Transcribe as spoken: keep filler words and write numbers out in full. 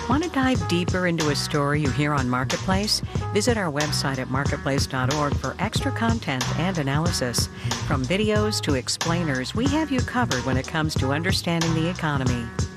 Want to dive deeper into a story you hear on Marketplace? Visit our website at marketplace dot org for extra content and analysis. From videos to explainers, we have you covered when it comes to understanding the economy.